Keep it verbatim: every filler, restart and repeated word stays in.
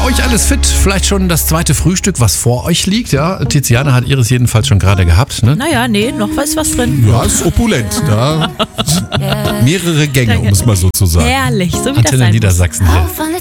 euch alles fit? Vielleicht schon das zweite Frühstück, was vor euch liegt, ja? Tiziana hat ihres jedenfalls schon gerade gehabt, ne? Naja, nee, noch ist was drin. Ja, ist opulent. Da mehrere Gänge, um es mal so zu sagen. Herrlich, so wie das Antenne sein muss. Niedersachsen hier. Auf an der